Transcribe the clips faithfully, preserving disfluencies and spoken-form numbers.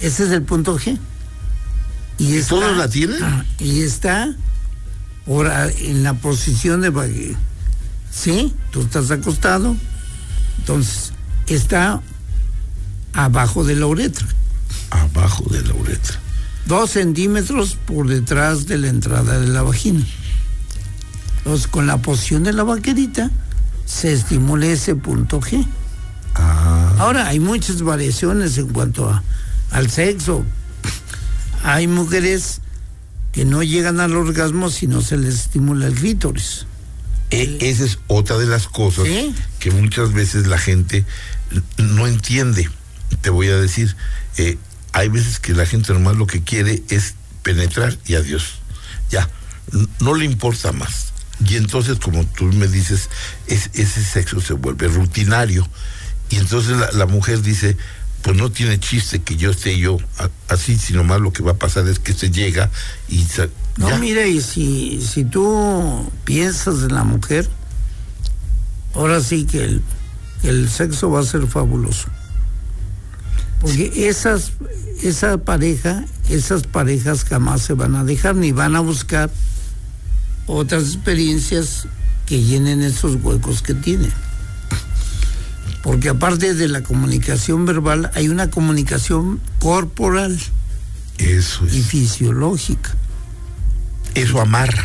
Ese es el punto G. Y, ¿Y está, todos la tienen? Ah, y está por a, en la posición de... Sí, tú estás acostado, entonces está abajo de la uretra. Abajo de la uretra. Dos centímetros por detrás de la entrada de la vagina. Entonces, con la posición de la vaquerita, se estimula ese punto G. Ah. Ahora, hay muchas variaciones en cuanto a, al sexo. Hay mujeres que no llegan al orgasmo si no se les estimula el clítoris. E- esa es otra de las cosas ¿Sí? que muchas veces la gente no entiende. Te voy a decir, eh, hay veces que la gente nomás lo que quiere es penetrar y adiós. Ya, no le importa más. Y entonces, como tú me dices, es, ese sexo se vuelve rutinario. Y entonces la, la mujer dice, pues no tiene chiste que yo esté yo a, así, sino más lo que va a pasar es que se llega y se... No, ya. mire, y si, si tú piensas en la mujer, ahora sí que el, el sexo va a ser fabuloso. Porque esas, esa pareja, esas parejas jamás se van a dejar, ni van a buscar otras experiencias que llenen esos huecos que tienen. Porque aparte de la comunicación verbal, hay una comunicación corporal. Eso es. Y fisiológica. Eso amarra.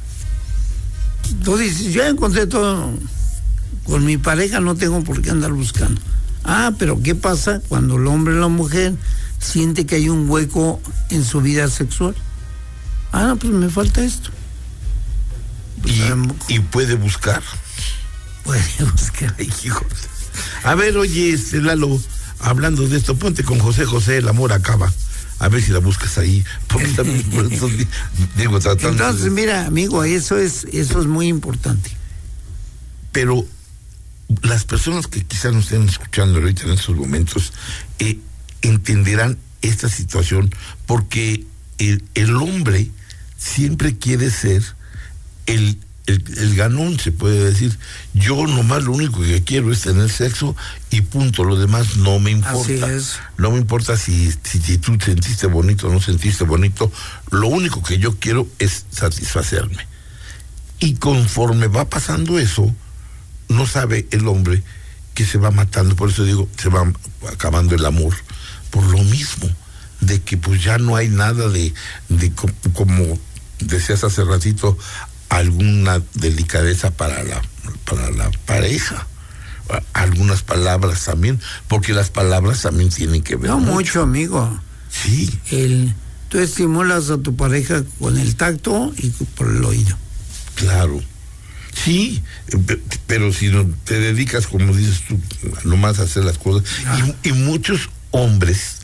Tú dices, yo encontré todo con mi pareja, no tengo por qué andar buscando. Ah, pero ¿qué pasa cuando el hombre o la mujer siente que hay un hueco en su vida sexual? Ah, no, pues me falta esto. Pues, y, y puede buscar. Puede buscar. Ay, hijos. A ver, oye, este Lalo, hablando de esto, ponte con José José, el amor acaba. A ver si la buscas ahí. Porque también, por eso, digo, tratando Entonces, de... mira, amigo, eso es, eso es muy importante. Pero las personas que quizás nos estén escuchando ahorita en estos momentos eh, entenderán esta situación, porque el, el hombre siempre quiere ser el, el, el ganón, se puede decir. Yo nomás lo único que quiero es tener sexo y punto, lo demás no me importa. Así es. No me importa si, si, si tú sentiste bonito o no sentiste bonito, lo único que yo quiero es satisfacerme. Y conforme va pasando eso, no sabe el hombre que se va matando, por eso digo, se va acabando el amor, por lo mismo, de que pues ya no hay nada de, de como decías hace ratito, alguna delicadeza para la, para la pareja, algunas palabras también, porque las palabras también tienen que ver No mucho, mucho amigo. Sí. El, tú estimulas a tu pareja con el tacto y por el oído. Claro. Sí, pero si no te dedicas, como dices tú, nomás a hacer las cosas, ah. y, y muchos hombres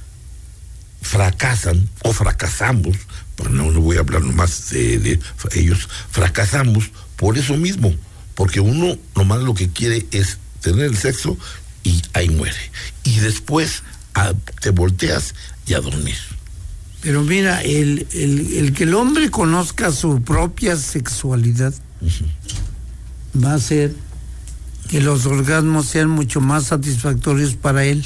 fracasan o fracasamos, pues no, no voy a hablar nomás de, de ellos, fracasamos por eso mismo, porque uno nomás lo que quiere es tener el sexo y ahí muere, y después a, te volteas y a dormir. Pero mira, el, el, el que el hombre conozca su propia sexualidad, uh-huh, va a hacer que los orgasmos sean mucho más satisfactorios para él.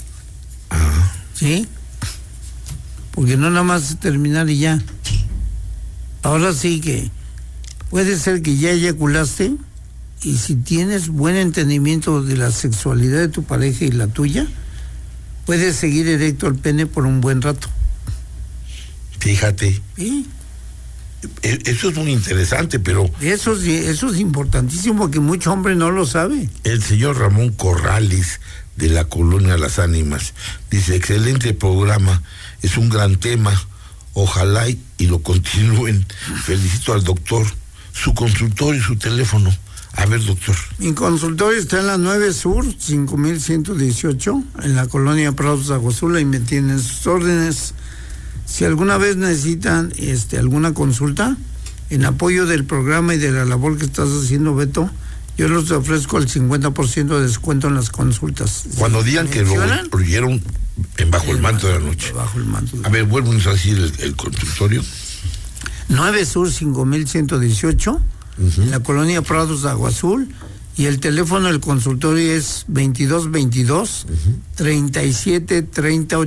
Ah. ¿Sí? Porque no nada más terminar y ya. Ahora sí que puede ser que ya eyaculaste, y si tienes buen entendimiento de la sexualidad de tu pareja y la tuya, puedes seguir erecto el pene por un buen rato. Fíjate. ¿Sí? Eso es muy interesante, pero... Eso es, eso es importantísimo, porque mucho hombre no lo sabe. El señor Ramón Corrales, de la Colonia Las Ánimas, dice, excelente programa, es un gran tema, ojalá y, y lo continúen. Felicito al doctor, su consultorio y su teléfono. A ver, doctor. Mi consultorio está en la nueve Sur, cinco mil ciento dieciocho, en la Colonia Prados de Agua Azul, y me tienen sus órdenes. Si alguna vez necesitan este, alguna consulta, en apoyo del programa y de la labor que estás haciendo, Beto, yo les ofrezco el cincuenta por ciento de descuento en las consultas. Cuando digan que lo oyeron en Bajo el, el Manto de la Noche. Bajo el Manto de la... A ver, vuelven a decir el, el consultorio. nueve Sur, cinco mil ciento dieciocho, uh-huh, en la Colonia Prados de Agua Azul, y el teléfono del consultorio es veintidós veintidós, uh-huh, treinta y siete treinta.